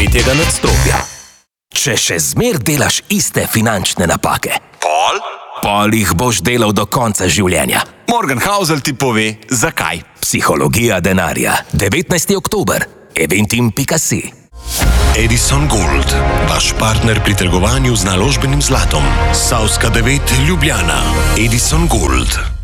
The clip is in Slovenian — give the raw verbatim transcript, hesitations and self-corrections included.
tretjega nadstropja. Če še zmer delaš iste finančne napake, Pol? pol jih boš delal do konca življenja. Morgan Housel ti pove, zakaj. Psihologija denarja. devetnajsti oktober. eventim pika si. Edison Gold, vaš partner pri trgovanju z naložbenim zlatom. Savska devet, Ljubljana. Edison Gold.